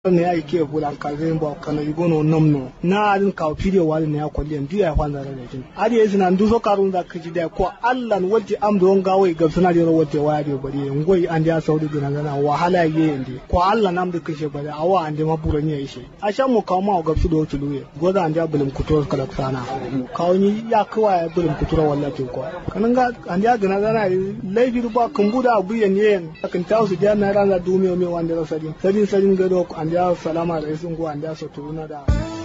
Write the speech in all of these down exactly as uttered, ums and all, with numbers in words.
ne ai ke bula kalzen bo kana igono nomno na adin ka video wali ne akwali ndu ya kwanza da jin adi yesi na ndu so karun da kiji da ko Allah wati am don gawo ga suna da wati wadi bari ngoi an ya saudi gina gana wahala ye ndi ko Allah nam da kishe bari awa an da mabura ne yishe a shan mu kawo ma ga su do tuluye goza an ja bulum kuto kala sana kawo ni ya kawa ya bulum kutura wallahi ko kanan ga an ya gina gana laifi ba kumbuda abuyen yen kan tawo su da na ran da dumiyo me wanda da sadin sadin sadin gado an ya salama alaikum ko an ya so tuna da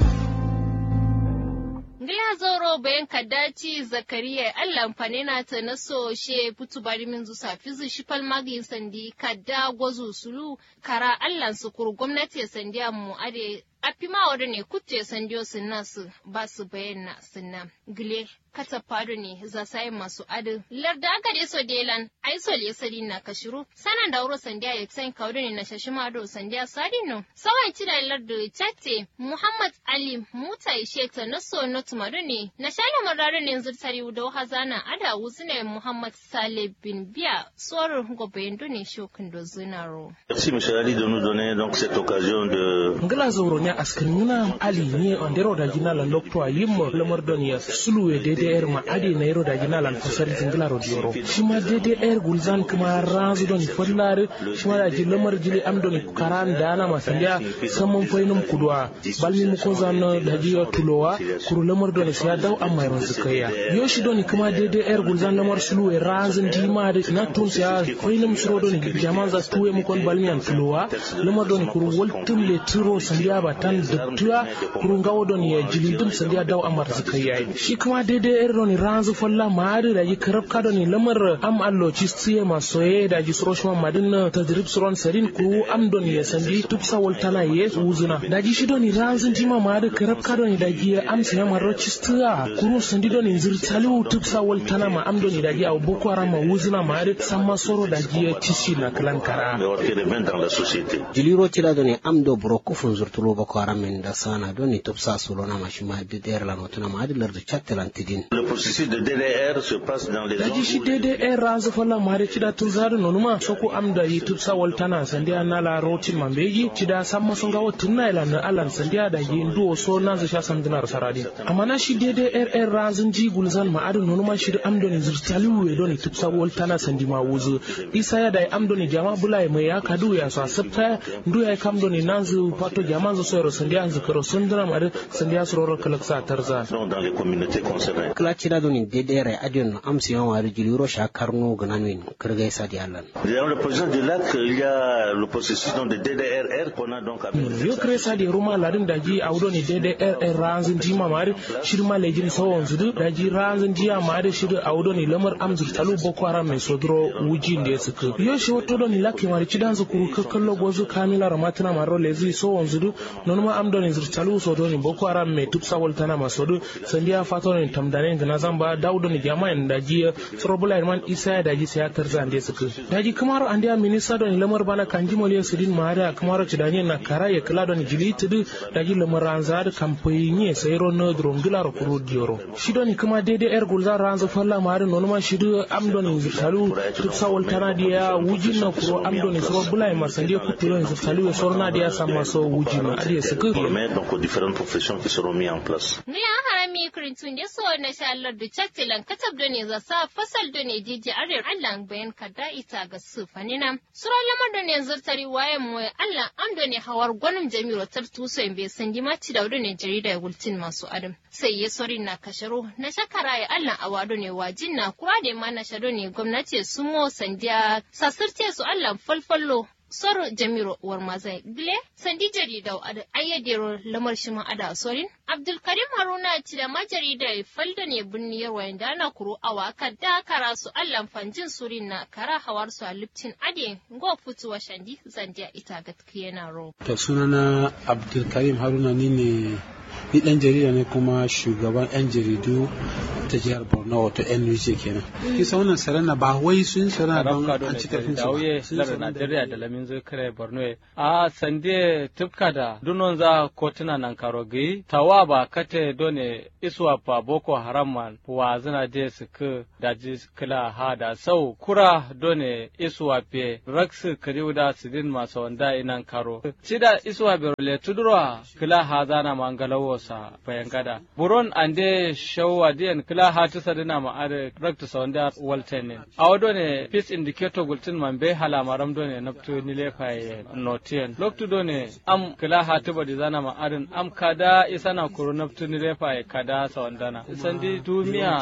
Ngila zoro bayan kadaci Zakariya Allah amfani na ta na so she putu bari min zusa fizu shi palmagi sandi kadda gwazu sulu kara Allah su kuru gwamnati ya sandiya mu ade afima wadda ne kutte sandiyo sunna su ba su bayyana sunna gile kata fado ne za sai masu adu larda aka de so delan ai so le sadi na kashiru sanan da wuro sandiya ya san kaudo ne na shashima do sandiya sadino sawan ci da lardo chatte Muhammad Ali Mutai Shekta na so not madu ne na shala mararo ne zurtari da hazana ada wuzune Muhammad Saleh bin Biya soro gobe ndo ne shokin do zinaro. Merci monsieur Ali de nous donner donc cette occasion de ngala zoro ne askrina Ali ne ondero da jina la lokto ayim lamar doniya suluwe dede er ma adi na yero da jina la fasari ngala rodiyoro shima dede er gulzan kuma razu don fallare shima da jilamar jili am don karan dana masandiya samon fainum kudwa balmi mu ko zan da jiyo tulowa kuru lamar don sai daw amma yaron zakaya yoshi don kuma dede er gulzan lamar suluwe razin dima da na tun sai fainum suro don jaman za tuwe mu kon balmi an tulowa lamar don kuru waltum le tiro sandiya ba tan duktuwa kuru ngawo don ya jili dum sandiya daw amma zakaya shi kuma dede er don ranzu falla maari da yi karab ka don lamar am allo ci siye masoye da ji suro shma madin tadrib suron sarin kuru am don ya sandi tupsa waltana ye uzuna da ji shi don ranzun jima maari karab ka don da ji am sai maro ci stiya kuru sandi don zir talu tupsa waltana ma am don da ji aw boko haram ma uzuna maari samma soro da ji ci shi na klankara jiliro ci da don am do bro kufun zurtulo boko haram min da sana don tupsa sulona ma shi ma de der la notuna ma de lar chattelan tidin le processus de D D R se passe dans les daji shi D D R ranzu falla mare ci da tun zaru nonuma soko am da yi tupsa waltana sandiya na la rotin mambeji ci da samma songa wotuna ila na alan sandiya da yi ndo so na za sha sandinar saradi amma na shi D D R R ranzun ji gulzan ma adu nonuma shi da am don zirtali we don tupsa waltana sandi ma wuzu isa ya da am don jama bulai mai ya kadu ya so asapta ndu ya kam don nanzu pato jama zo so sandiya zikro sundra ma sandiya sororo kalaksa tarza dans les communautés concernées klachira don D D R adion am si on wari jiliro sha karno gnanin kirgai sadi Allah dans le projet de lac il y a le processus donc de D D R R qu'on a donc yo kresa di ruma ladin daji awdo ni D D R R ranzin jima mari shirma lejin sawon zudu daji ranzin jiya mari shiru awdo ni lamar amzur talu boko haram mai sodro wujin da suka yo shi wato don laki mari cidan zukuru kakkallo gozu kamila ramatuna maro lezi sawon zudu nonuma amdo ni zurtalu sodo ni boko haram mai tupsa waltana masodu sandiya fato ni tamdane gana zamba daudo ni jama'an daji sorobula man isa daji sai tarza ande suka daji kamaro ande minista don lamar bana kanji moliya sidin mari kamaro cidanye na kara ya kala don jili tudu daji lamar ranzar kampanyi sai ro no drongila ro kuru dioro shido ni kuma D D R gulza ranza falla mari nonuma shido amdo ni zurtalu tupsa waltana dia wujin na kuro amdo ni sorobula mar sandiya kutiro ni zurtalu sorna dia sama so wujin ade suka donc différentes professions qui seront mises en place ni a harami kurintun da so na shallar da chattelan katab da ne za sa fasal da ne diji arewa Allah bayan kada ita ga sufanina sura lamar da ne zurtari wayan mu Allah am da ne hawar gwanin Jamilu tartuso in bai sandi maci da ne jarida ya gultin masu adam sai ya sori na kasharo na shakara ya Allah awado ne wajin na kuwa da ma na shado ne gwamnati su mo sandiya sasirte su Allah falfallo soro Jamiru war mazai gle sandi jarida ada ayyadero lamar shi ma ada sorin Abdul Karim Haruna ci da majarida falda ne bunniyar wayanda na kuro awaka da kara su Allah fanjin surin na kara hawar su a liptin ade go futuwa shandi zandiya ita gaskiya na ro to sunana Abdul Karim Haruna ni ne ni dan jarida ne kuma shugaban yan jaridu ta jihar Borno wato N U J kenan kisa wannan sarana ba wai sun sarana don an ci karfin su lar Najeriya da lamin zai kare Borno a sande tufka da dunon za kotuna nan karogi tawa ba kate done iswa pa Boko Haram man wa zina de su ku da ji kila ha da sau kura done iswa pe raksu kariuda sidin maso wanda inan karo cida iswa berle tudurwa kila ha zana mangalawo sa bayan gada buron ande shawwa den kila ha ta sadina ma are raktu sawanda waltene awodo ne peace indicator gultin man be hala maram done naptu nile faye notien loktu done am kila ha ta badi zana ma arin am kada isana kuro naptu nile faye kada sawandana sandi dumiya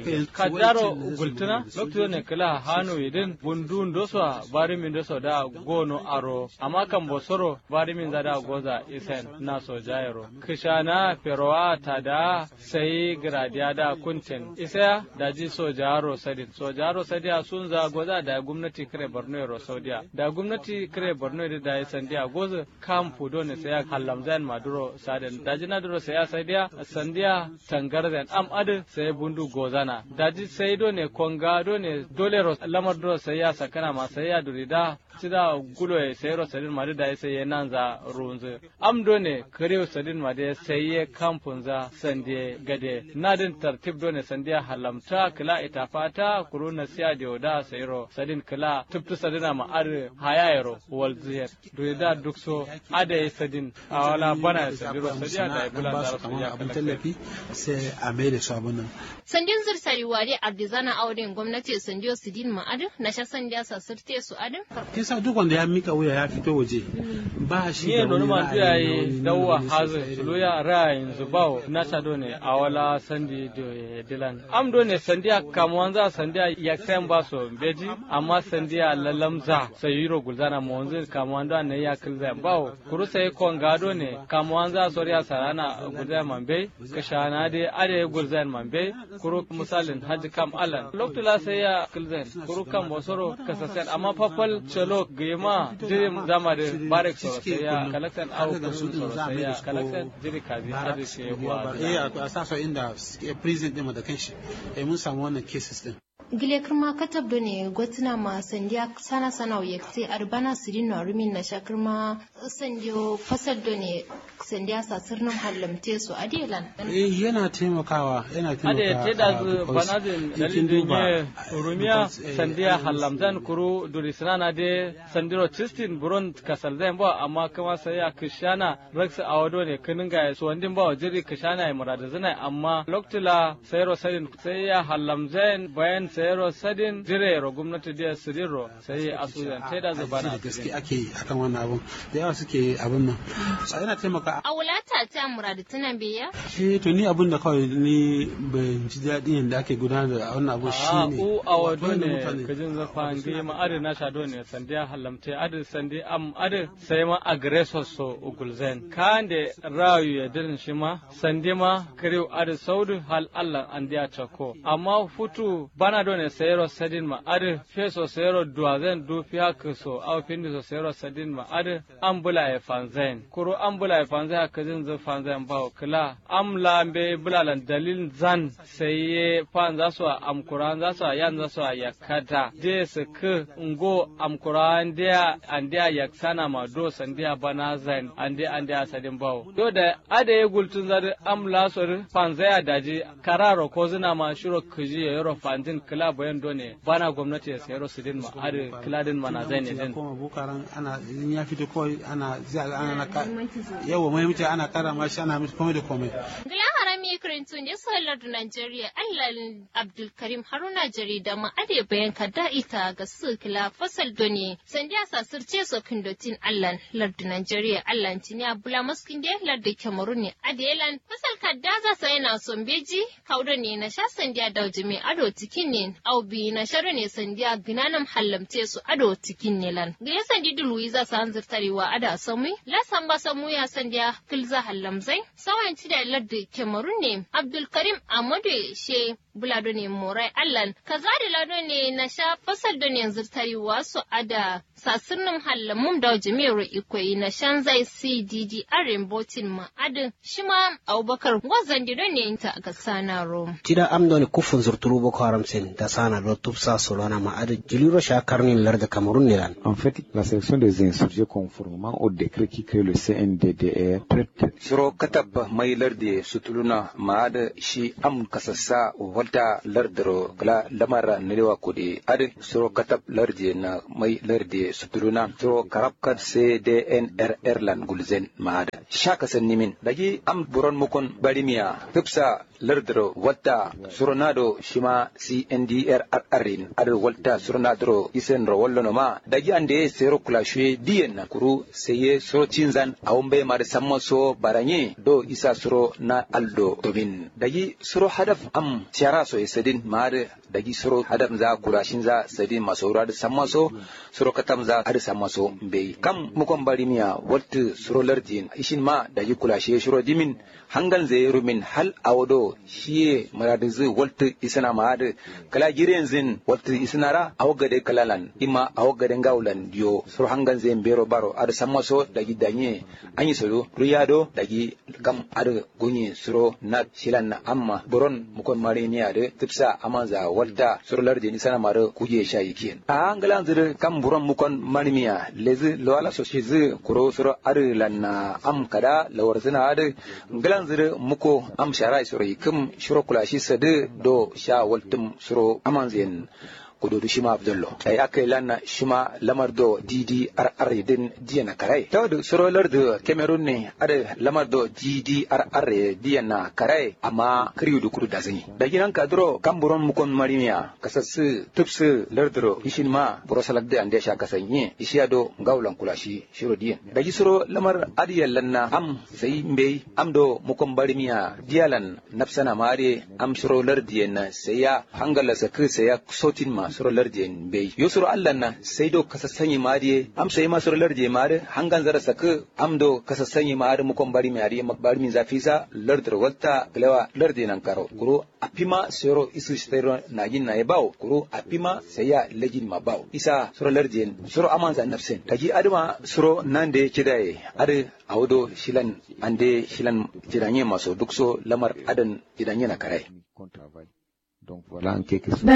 kadaro gultuna loktu done kila hanu idin bundun doso bari min doso da gono aro amma kan bosoro bari min zada goza isen na so jairo kishana perwa tada sai gradiya da kuntin isa da ji so jaro sadin so jaro sadiya sun za goza da gwamnati kare Borno ro Saudiya da gwamnati kare Borno da ya sandiya goza kampu don sai hallamzan maduro sadin da jina duro sai sadiya sandiya tangarzan am adu sai bundu gozana da ji sai do ne konga do ne dole ro lamar duro sai ya sakana ma sai ya durida cida gulo e sayro sadin made da sai nanza runzu amdo ne kare sadin made sai kampunza sande gade nadin tartib do ne sande halamta kala itafata kuruna siya da da sayro sadin kala tubtu sadina ma ar hayayro wal ziyar do da dukso ade sadin awala bana sadiro sadiya da bulan da ya tallafi sai a mai da sabunan sandin zirsari wari ardizana auden gwamnati sandiyo sidin ma adu na sha sandiya sa sirte su adu kisa duk wanda ya mika wuya ya fito waje ba shi da wani ma yayi dawa hazu suluya ra'ayin zubawo na sado ne awala sandi de dilan am do ne sandiya kamwanza sandiya yaksan baso beji amma sandiya lalamza sayiro gulzana monzin kamwanda ne ya kilza bawo kuru sai kongado ne kamwanza soriya sarana gulzana mambe kashana de ade gulzana mambe kuru misalin haji kam alan loktula sai ya kilza kuru kam bosoro kasasen amma papal chalo gema jirim zama da barek soro sai ya kalaksan au kusun soro sai ya kalaksan jiri kazi hadi sai wa eh a sasa inda president din da kanshi eh mun samu wannan cases din gile kirma katab do ne gotuna ma sandiya sana sana yekse arbana sirin no rumin na shakirma sandiyo fasal do ne sandiya sa sirnum hallamte su adelan eh yana taimakawa yana taimakawa ade teda banadin dalilin ne rumiya sandiya hallamzan kuru durisana de sandiro chistin buron kasalzan ba amma kuma sai ya kishana raksa awado ne kininga su wandin ba jiri kishana ya muradazana amma loktula sayro sadin sai ya hallamzan bayan sayro sadin direro gwamnati da siriro sai asujan teda zubana gaske ake akan wannan abun da yawa suke abun nan sai yana taimaka a wulata ta muradu tunan biya eh to ni abun da kawai ni ban ji dadin yanda ake gudanar da wannan abu shine a awado ne kajin zafan ge ma ade na shado ne sandiya halamte ade sandi am ade sai ma aggressor so ugulzen kande rayu ya dirin shi ma sandi ma kariu ade saudu hal Allah an dia chako amma futu bana do ne sayro sadin ma ade feso sayro duazen du fiya so au pindi so sayro sadin ma ade ambula e fanzen kuro ambula e fanzen kajin zafan zan bawo kala amla be bulalan dalil zan sai fanza so am kuran za so yan za so yakata je su ku ngo am kuran dia andia yaksana ma do sandia bana zan ande ande asadin bawo do da ade gultun zar amla so fanza ya daji kararo ko zina ma shiro kuji yoro fanzin kala bayan do ne bana gwamnati ya sayro sidin ma ade kladin mana zan ne din kuma bukaran ana ya fito ko ana zai ana yawa mai mutai ana kara ma shi ana mutu komai da komai gila harami kirintun da sallar da Najeriya Allah Abdul Karim Haruna jarida ma ade bayan kada ita ga su kila fasal doni sandiya sasirce so kindotin Allah lardu Najeriya Allah tinya bula maskin da lardu Cameroon ne adelan fasal kadda za sai na sombeji kaudo ne na sha sandiya daujimi ado tikin ne au bi na sharo ne sandiya ginanam hallamte su ado tikin ne lan gila sandi Luiza sanzir tarewa ada samu la samba samu ya sandiya kilza hallamzai sawanci da lardu Cameroon ne Abdul Karim Amadu she bulado ne morai allan kazari lado ne na sha fasal da ne zurtari wasu ada sasirnin hallamum da jami'ar ikoyi na shan zai C D D arin botin ma adin shima Abubakar wazan dido ne ta ga sanaro tida amdoni kufun zurturu boko haram sen da sana do tupsa solana ma adin jiliro shakarni larda Cameroun nilan. En fait, la sélection des insurgés conformément au décret qui crée le C N D D R traite suro katab mai larde sutuluna ma ada shi am kasassa walta lardaro kala lamara nilewa kudi ade suro katab larde na mai larde sutuluna suro karabkat C D N R R lan gulzen maada shaka sannimin dagi am buron mukon barimiya tupsa lardaro walta suronado shima C N D R R R ade walta suronado isen ro wallono ma dagi ande sero kulashwe dien kuru seye suro cinzan awumbe mar sammaso baranye do isa suro na aldo domin dagi suro hadaf am tiara so esedin maade dagi suro hadaf za kulashin za sedin masaura da sammaso suro katam za ada sammaso be kam mukon barimiya walta suro lardin ishin ma dagi kulashe shuro dimin hangal zai rumin hal awodo shiye maradizu walta isana maade kala girenzin walta isanara awgade kalalan ima awgade ngaulan dio suro hangal zai bero baro ada sammaso dagi danye anyi solo riyado dagi kam ada gunyi suro na shilan na amma boron mukon marimiya de tipsa amanza walta suro lardin isana mare kuje shayi kien a hangalan zire kam boron mukon marimiya lezi lawala so shizu kuro suro ada lanna am kada lawarzina ada ngalan zire muko am shara suro yikum shuro kulashi sade do sha waltum suro amanzen kududu shima abdullo ay akay lanna shima lamar do didi ar ar din diana karay tawdu suro lardu Cameroon ne ada lamar do didi ar ar diana karay amma kriudu kuru dazani daginan kadro kamburon mukon marimiya kasassu tupsu lardro ishinma brosalagde ande sha kasanye ishiado ngawlan kulashi shiro dien dagi suro lamar adiyal lanna am sai mbe amdo mukon barimiya dialan nafsana mare am shiro lardien saya hangala sakku saya sotin ma suro lardien be yusuro allanna sai do kasassanyi mari am sai ma suro lardie mari hangan zara saku amdo kasassanyi mari mukon bari mari makbari min zafisa lardro walta glewa lardie nan karo kuro apima suro isu stero najin na bawo kuro apima saya lejin ma bawo isa suro lardien suro amanza nafsen taji aduma suro nande kidaye ade awdo shilan ande shilan jiranye maso dukso lamar adan jiranye na karai. Donc voilà en quelque sorte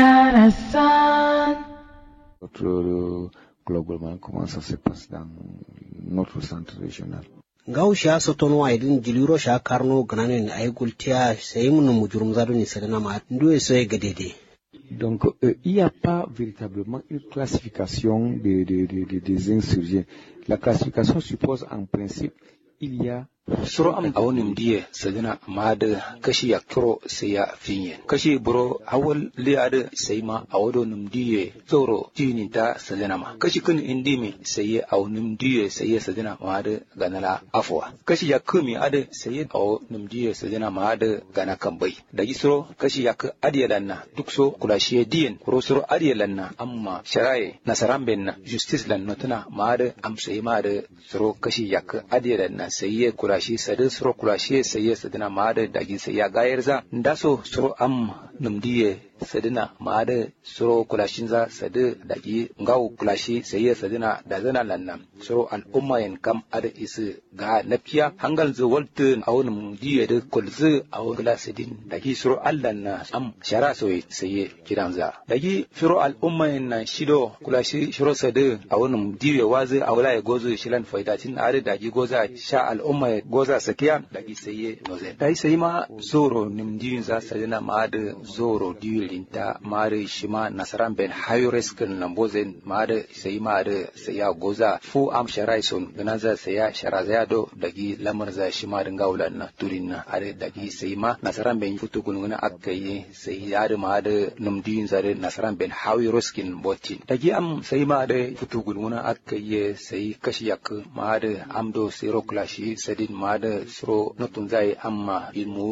notre globalement comment ça se passe dans notre centre régional. Gausha sotono aidin jiliro sha karno gananen ay gultiya sai mun mujurum zadu ni sadana ma ndoe sai gadede. Donc euh, il n'y a pas véritablement une classification de, de, de, de, des insurgés. La classification suppose en principe il y a suro am awonim diye sadina maada kashi ya kiro sai ya finye kashi buro awal liade sai ma awodo num diye zoro tini ta sadina ma kashi kun indimi sai ya awonim diye sai ya sadina maada ganala afwa kashi ya kumi ade sai ya awo num diye sadina maada gana kambai da gisro kashi ya ka adiyalanna duk so kulashi diyen kuro suro adiyalanna amma sharaye nasaramben na justice lan notuna maada am sai maada suro kashi ya ka adiyalanna sai ya kulashi sadu suro kulashi sai ya sadina maada dagi sai ya gayar za ndaso suro am numdiye sadina maada suro kulashin za sadu dagi ngau kulashi sai ya sadina da zana lannan suro al'umma yan kam ada isu ga nafiya hangal zu waltin awun diye da kulzu awun glasidin dagi suro allan na am shara soyi sai kiran za dagi suro al'umma yan na shido kulashi shiro sadu awun diye wazi awula ya gozo shilan faidatin ada dagi goza sha al'umma ya goza sakiya dagi sai noze dai sai ma zoro nimdiyin za sadina maada zoro diye linta mare shima nasaran ben high risk nambozen mare sai mare sai ya goza fu am sharai son ganaza sai ya sharaza do dagi lamar za shima dinga ulan na turin na are dagi sai ma nasaran ben futu gununa akaye sai ya da mare numdin zare nasaran ben high risk botin dagi am sai mare futu gununa akaye sai kashi yak mare amdo siro klashi sadin mare sro notun zai amma ilmu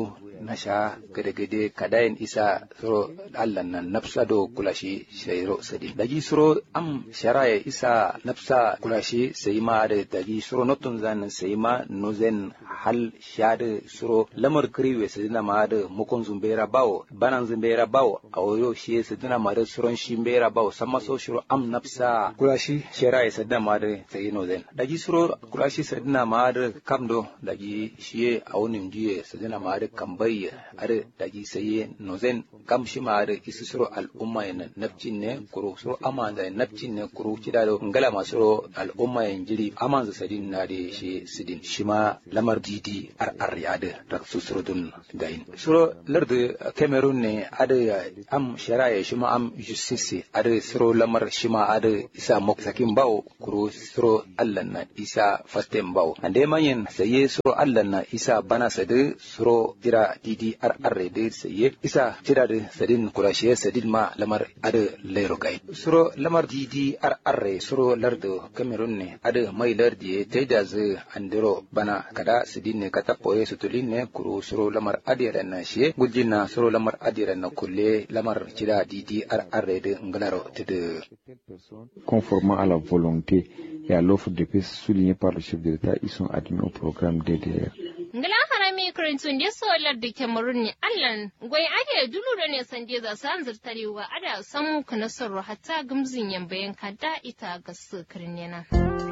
nasha gade gade kadayen isa suro Allah nan nafsa do kulashi shayro sadi daji suro am sharaya isa nafsa kulashi sai ma da daji suro notun zan sai ma nozen hal shade suro lamar kriwe sidina ma da mukon zumbera bawo banan zumbera bawo awoyo shi sidina ma da suron shi mbera bawo sama so shiro am nafsa kulashi sharaya sidina ma da sai nozen daji suro kulashi sidina ma da kamdo daji shiye awonin jiye sidina ma da kambai are daji sai nozen kam shi ma da isu suro al'umma yana nafcin ne kuro suro amanza nafcin ne kuro kidado ngala masuro al'umma yan jiri amanza sadin na da shi sidin shi ma lamar didi ar ar yade da su suro dun gain suro lardu Cameroon ne ada am shari'a shi ma am justice ada suro lamar shi ma ada isa mok sakin bawo kuro suro Allah na isa fasten bawo ande manyen saye suro Allah na isa bana sade suro jira didi ar ar de saye isa jira de sadin kurashiye sadin ma lamar ada lero gai suro lamar didi ar arre suro lardo Cameroon ne ada mai lardi taida zu andiro bana kada sidin ne kata poye sutulin ne kuro suro lamar adira na shi guljina suro lamar adira na kulle lamar jira didi ar arre de nglaro tede conformément à la volonté et à l'offre de paix soulignée par le chef de l'État, ils sont admis au programme D D R. Ngala harami kurintun da so lardi Cameroon ne allan goyi ade dulu da ne sanje za san zurtarewa ada samu kanasar hatta gumzin yambayan kada ita ga sukirin yana.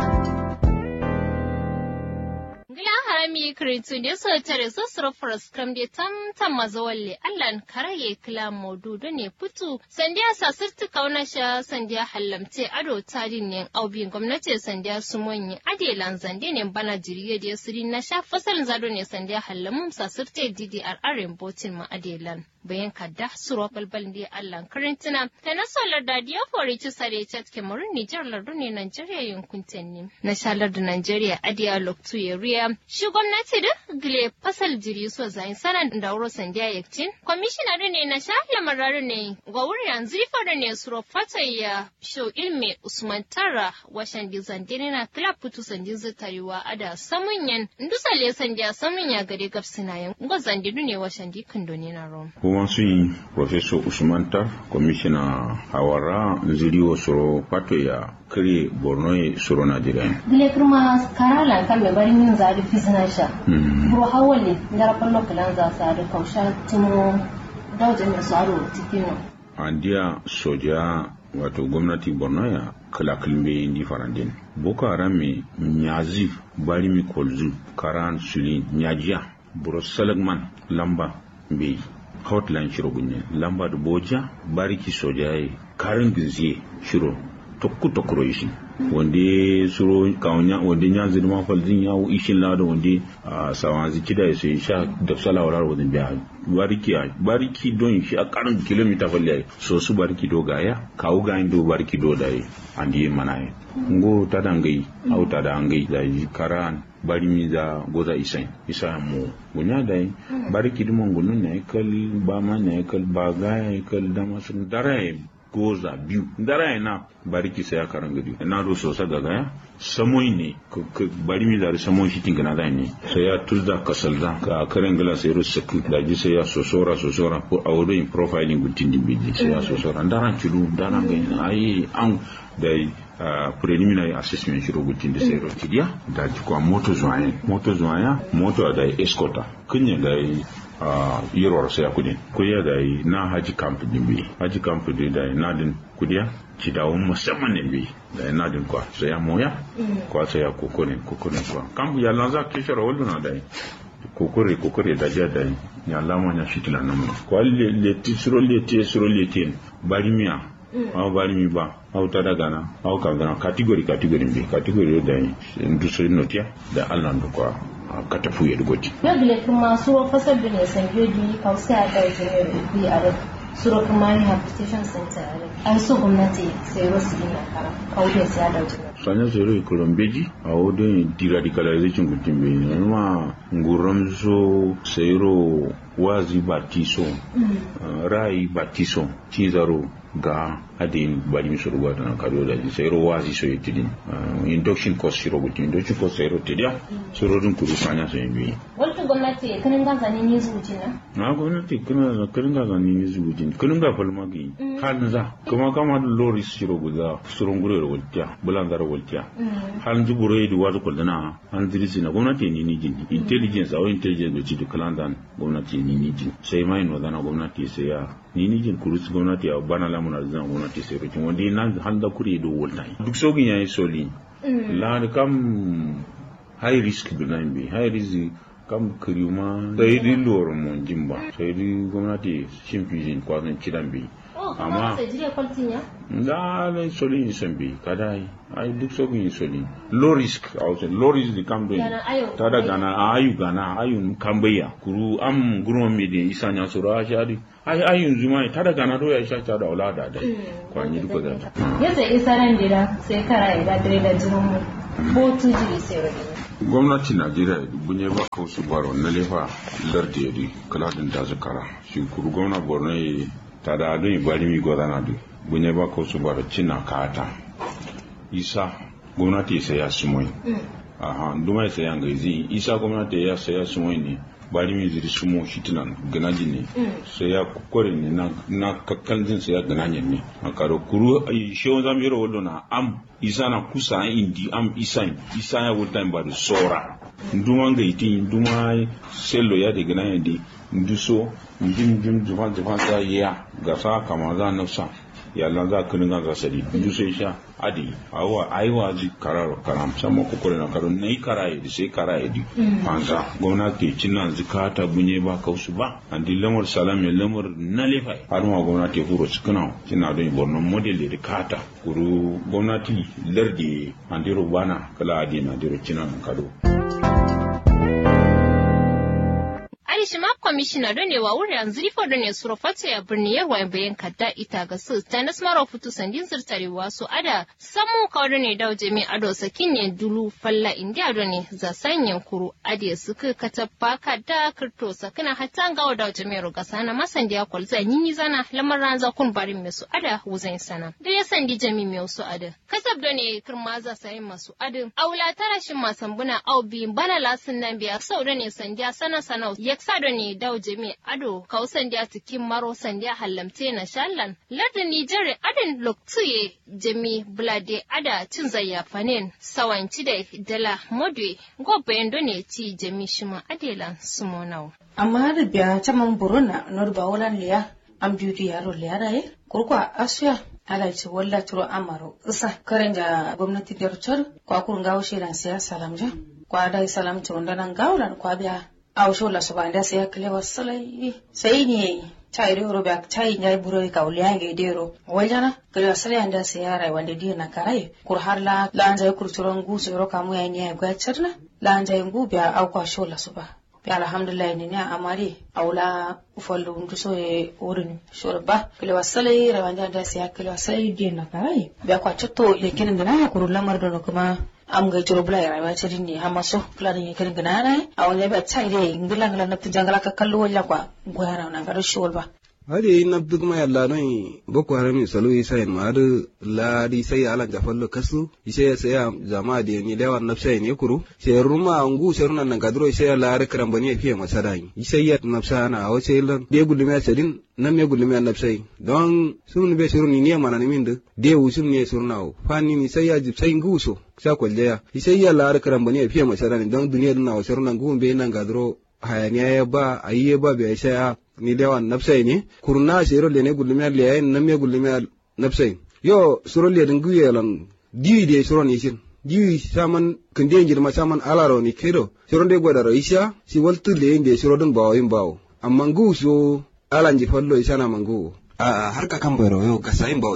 Ngila harami kurintun da so tare so surfras kam da tam tam mazawalle allan karaye kila modu da ne fitu sandiya sasirtu kauna sha sandiya hallamte ado tadin ne aubin gwamnati sandiya sumonyi ade lanzande ne bana jiriye da sirin na sha fasalin zado ne sandiya hallamun sasirte D D R arin botin ma adelan bayan kadda suro balbal da allan karantina ta na solar da diya fori ci sare chat Cameroon Niger lardu ne Nigeria yankun tanni na shalar da Nigeria adiya loktu yariya shi gwamnati da gile fasal jiri so zain sanan da wuro sandiya yaktin commissioner ne na sha lamarar ne ga wuri yanzu fara ne suro fataya show ilmi Usman Tara washan dizandine na club putu sandin zutariwa ada samunyan ndusale sandiya samunya gare gafsina yan gozandidu ne washan dikin doni na rom Kuwansi Professor Usman Tar, Commissioner Hawara Nziriwo Soro Pato ya kiri Borno ya Soro Najeriya. Dile kuma karala kan me bari min zari fisina sha. Bro hawali ndara pallo kalan za sa kausha timo dauje ne saro tikino. Andia soja wato gwamnati Borno ya kala kalmbe indi farandin. Boko Haram me nyazi bari mi kolzu karan suli nyajiya bro salagman lamba mbe hotline shiro gunye lamba da boja bariki sojaye karin ginziye shiro tokku tokkuro ishi wande suro kawnya wande nyanzi ma falzin yawo ishin lado wande sawanzi kida yaso sha da sala warar wadin biya bariki bariki don shi a karin kilomita falle so su bariki do gaya kawu ga indo bariki do dai andi manaye ngo tadangai au tadangai da karan bari mi da goza isai isa mu gunya dai bari kidimon gunun ne kal ba ma ne kal ba ga kal da masun dare goza biu dare na bari ki sai karan gadi na do so sa gaga samoi ne bari mi da samoi shi tinga na dai ne sai ya tuzda kasalda ka karan gala sai ru sakku da ji sai ya sosora sosora ko awdo in profiling gutin dibiji sai ya sosora daran cidu daran ga ai an dai Uh, preliminary assessment shiro gutin da sayro tidiya da kwa moto zuwaya moto zuwaya moto da escorta kunya da uh, yiro sai kudin kuya da na haji camp din bi haji camp din da na din kudiya ci dawo musamman ne bi da na din kwa sai moya kwa sai kokone kokone kwa camp ya lanza kishara wallo na da kokore kokore da jada ya lama nya shitila namu kwa le le tisro le tisro le tin barimia aw bari mi ba aw tada gana aw ka gana category category bi category da industry notia da Allah ndo kwa kata fuye da goti dole kuma su fasal da ne san yoji kausa da jere bi a suro kuma rehabilitation center an so gwamnati sai wasu ina kara kauye sai da jere sanya zero kolombeji a wodin deradicalization gutin bi ma nguram so sayro wazi batiso rai batiso cizaro ga adin bari mi suru gwada na kado da sai ro wazi so yitidin induction cost shiro gutin induction cost sai ro tidia suru dun kuru sanya so yimbi wato gwamnati kanin ga zanin ne zuci na na gwamnati kana kanin ga zanin ne zuci kanin ga falma gi halin za kuma kama da lori shiro guda surun gure ro wultiya bulan zaro wultiya halin jiburo yi wazo kuldana an dirisi na gwamnati ne ni jin intelligence au intelligence da ci kalandan gwamnati ne ni jin sai mai no dana gwamnati sai ya ni ni jin kurus gwamnati a bana lamuna zan gwamnati sai rikin wanda nan handa kuri do wolta duk sogin yayi soli la kam high risk bilan bi high risk kam kirima sai di lor mon jimba sai di gwamnati shin fijin kwazan kidan bi amma da le soli ni sambi kadai ai duk sogin soli low risk also low risk di kam do tada gana ayu gana ayu kambaya kuru am gurun mi de isanya sura shadi ai ai yanzu mai tada gana do ya sha ta da aulada dai kwani duka da yace isaran dira sai kara ida dire da jirin mu ko tuji sai rage gwamnati Najeriya bunye ba ko su baro na lefa lardi di kaladin da zakara shi kuru gwamna Borno ta da don ibari mi godana du bunye ba ko su baro cina kata isa gwamnati sai ya sumoi aha nduma sai ya ngazi isa gwamnati ya sai ya sumoi ne bari mi ziri sumo shitinan ganaji ne sai ya kokore ne na na kakkalin sai ya gananye ne akaro kuru shewon zamiro wodo na am isa na kusa indi am isa isa ya wuta ba da sora nduma ngaiti nduma sello ya de gananye di nduso ndim ndim juvan juvan ta ya gasa kama za nafsa ya lanza kuninga za sadi nduso isha adi awa aiwa ji kararo karam sama kokore na karo nei karaye di sai karaye di panza gwamnati cinan zikata bunye ba kausu ba andi lamar salam ya lamar nalefa har ma gwamnati huro cikana kina don Borno model da kata kuru gwamnati lardi andi rubana kala adi na diro cinan kado Shima kwamishina ne wa wuri an zirifo da ne surafata ya birni yarwa bayan kadda ita ga su ta nasmara futu sandin zirtare wasu ada samu kawar ne da jami ado sakin ne dulu falla indiya da ne za sanyan kuru ade suka katappa kadda kirto sakina hatta ga da jami roga sana masan da kwal zan yi zana lamar ranza kun barin mesu ada wuzan sana da ya sandi jami mai su ada kasab da ne kirma za sayin masu adin aula tarashin masambuna au bi bana lasin nan biya sau da ne sandiya sana sana yaksa da ne dau jami ado kausan da cikin maro sandiya hallamte na shallan lardin Nijar adin loktuye jami blade ada cin zayya fanen sawanci da dala modwe gobe ne ci jami shima adelan sumonau amma da biya taman buruna norba walan liya am biyu yaro liya raye kurkwa asuya ala ce walla turo amaro isa karen da gwamnati da rutar kwa kun gawo shirin siyasa lamja kwa dai salamta wanda nan gawran kwa biya aw shola so banda sai kale wasalai sai ne tai ro ba tai nyai buro ka uliange dero wajana kale wasalai anda sai yara wanda di na karai kur har la lanja kur turon gu so ro kamu ya ne ga charna lanja ngu biya aw kwa shola so ba bi alhamdulillah ne ne amari awla ufallu ndu so e orin shola ba kale wasalai ra wanda da sai kale wasalai di na karai biya kwa chotto le kinin da na kur lamar da kuma am ga jiro bula ya rayuwa cikin ne amma so kula da yake gina na a wani ba tsai dai ngila ngila na tujangala ka kallo walla kwa goyara na ga shol ba hade na duk ma yalla noi boko haram salo isa en ma da ladi sai ala jafallo kasu ise ya sai jama'a da ni lewan nafsai ne kuru sai ruma angu sai runan nan gadro sai la ar karam bani fiye masadai ise ya nafsa na a wace lan de gulmi sadin nan me gulmi nafsai don sun be suruni ne mana ne min da de usum ne surnawo fani ni sai ya jib sai nguso sa kwalleya ise ya la ar karam bani fiye masadai don duniya na wace runan gumbe nan gadro hayaniya ya ba ayi ba be sai ni lewan nafsai ne kurna sero le ne gulmi le yayin nan me gulmi nafsai yo suro le dingu yelan diwi de suro ni shin diwi saman kinde ngir saman alaro ni kedo suro de goda raisha si waltu le inde suro dun bawo yin bawo amma ngu so alanji fallo isana mangu a harka kan bayro yo gasayin bawo sai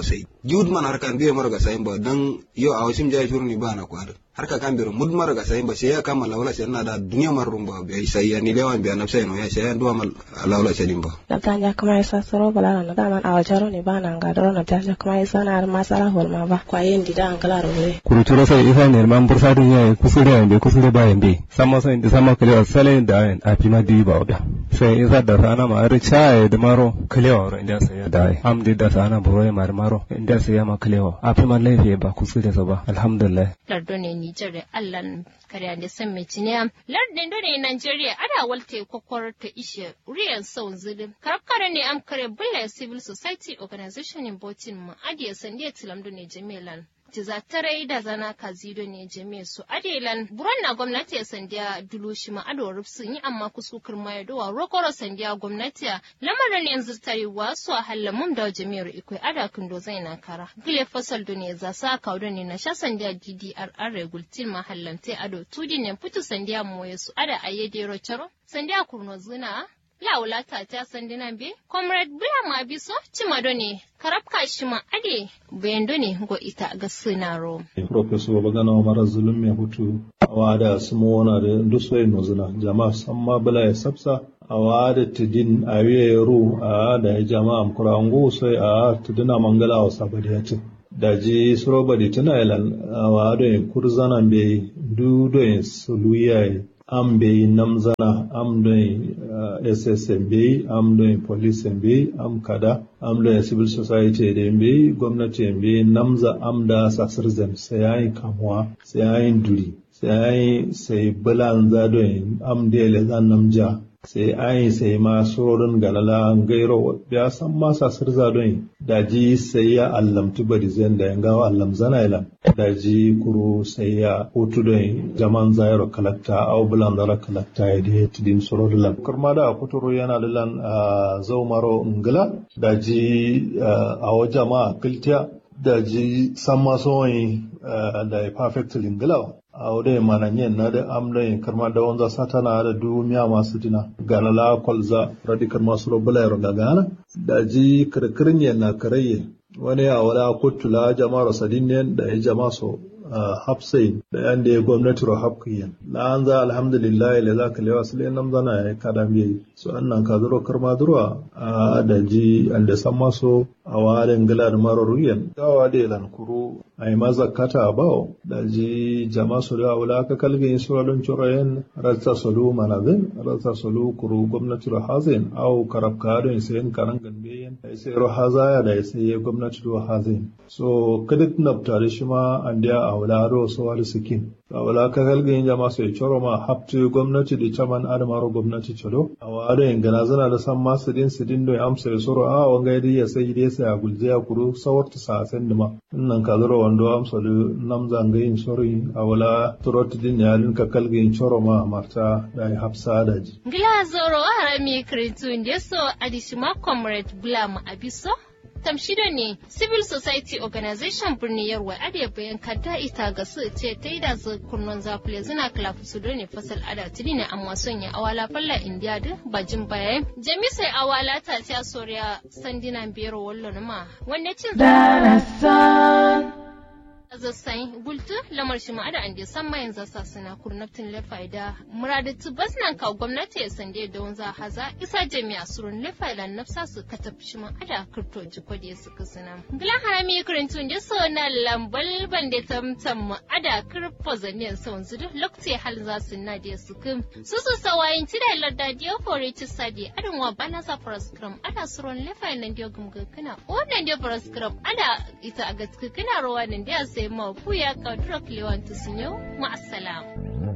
jud man harkan biye mara ga sayin ba dan yo a wasim jay shurni ba na kwada harka kan biro mud mara ga sayin ba sai ya kama lawla sai na da duniya marrum ba bai sai ya ni lewan biya na sai no ya sai duwa mal lawla sai din ba na tanja kuma yasa soro bala na da man a wajaro ne ba na ga daro na tanja kuma yasa na har masala hol ma ba kwayen dida an kala rowe kuruturo sai isa ne man bursa dun yayi kusure ne kusure ba yande sama sai da sama kale sale da a fima di ba oda sai isa da sana ma ar chai da maro kalewa inda sai da am di da sana buro mar maro inda sai ma kalewa a fima laifi ba kusure sa ba alhamdulillah lardo ne Nijar da Allah kariya da san metiniya lardin do ne Nigeria ada walte kokkor ta ishe uriyan sau zudin karkare ne am kare bulla civil society organization in botin ma adiya sandiya tilamdo ne jamilan tizatarai da zana kazido ne jami'a su adelan buran na gwamnati ya sandiya dulushi ma ado rufsun yi amma kuskukur ma yadowa rokoro sandiya gwamnati ya lamarin yanzu tarewa su a hallamun da jami'ar ikwai ada kundo zai na kara gile fasal do ne za sa kaudo ne na sha sandiya D D R R regultin ma hallamte ado tudi ne putu sandiya moye su ada ayyade rocharo sandiya kurno zuna laula ta ta sandinan be comrade bula ma biso cimado ne karabka shi ma ade bayando ne go ita ga sinaro professor bagana mara zulum me hutu awada sumo da ndusoi nozuna jama'a samma bula ya sabsa awada tidin awiye ru a da jama'a amkurango sai a tidina mangala wa sabadiyati daji surobadi tana ilan awada kurzana be dudo suluya am be namzana am doing uh, S S M B, am doing police M B, am kada, am doing civil society M B, gwamnati M B, namza am da sasirzem sai yayin kamuwa, sai yayin duri, sai yayin sai bulan za doing am da lezan namja, sai ayin sai ma surorin galala gairo ya san ma sasirza doing daji sai ya allamtu bari zan da yangawa allam zana ilam. daji kuru sai ya hutu don jaman zayar kalakta au bulan zara kalakta ya da tidin soro dilan kurma da kuturo yana dilan a zaumaro ngila daji a wajen ma kiltiya daji san maso wani da ya perfectly ngila a wadda mananyen na da amlayin karma da wanza satana da duniya masu dina ganala kwalza radikar masu robulayar gagana daji kirkirin yana karayye wani a wada kutula jama'ar sadinne da ya jama so hafsai da yan da ya gwamnati ro hafkiyan la an za alhamdulillah le za ka lewa su nan zana ya kada biyi so annan ka zuro karma durwa a da ji an da san maso a warin gila da maro ruyan gawa da lan kuru ai mazakata bawo da ji jama su da wala ka kalgin suralun churayen rasa sulu manazin rasa sulu kuru gwamnati ro hazin au karabka da sai karan ganbeyen sai ro hazaya da sai gwamnati ro hazin so kadik nabtare shi ma an da a wala ro so wal sikin a wala ka kalgin jama sai choro ma haftu gwamnati da chaman adamaro gwamnati chodo a wada ingana zana da san masu din sidin do amsa ya soro a wanga yadi ya sai dai sai a gulje ya kuru sawarta sa san dima nan ka zoro wando amsa da namza ngayin sori a wala turot din ya lin ka kalgin choro ma marta da hafsa da ji gila zoro harami kritu ndeso adishima comrade blam abiso tamshido ne civil society organization birni yarwa ade bayan kadda ita ga su ce ta yi da su kunnon zafule zina klafu su ne fasal ada tuni ne amma son ya awala falla indiya da bajin baya jami sai awala ta ta soriya sandina biyar wallo ma wanne cin zasai gultu lamar shi ma'ada an da san mayan zasa suna kurnaftin lefaida muradatu basnan ka gwamnati ya sande da wanza haza isa jami'a surun lefaida nafsa su ka tafi shi ma'ada kirto jiko da su kusuna gilan harami kurintun da so na lambal bande tamtam ma'ada kirfo zaniyar sa wanzu duk lokaci hal za su na da su kum su su sawayin ci da larda diyo fore ci sadi adin wa bana sa program ada surun lefaida nan diyo gumga kana wannan diyo program ada ita a gaske kana rawa nan da sai موفويا كادرك لوان تسنيو مع السلامة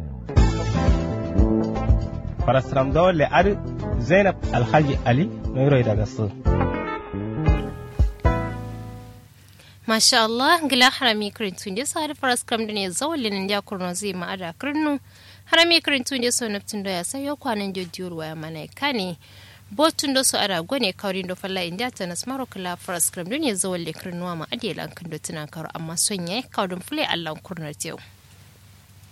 فرسرم دول لأر زينب الحاج علي نيرو يدغسو ما شاء الله غلا حرامي كرنتون دي صار فرس كم دنيا زول لين ديا كرنوزي ما أدا كرنو حرامي كرنتون دي سو نبتون دو يا سيو كوانن جو ديور ويا ماناي كاني botun do su ara gone kaurin do falla inda ta nasmaro kala faras kram duniya zawal le kirnuwa ma adiyalan kan do tunan karo amma sonye kaudun fule Allah kurnar tew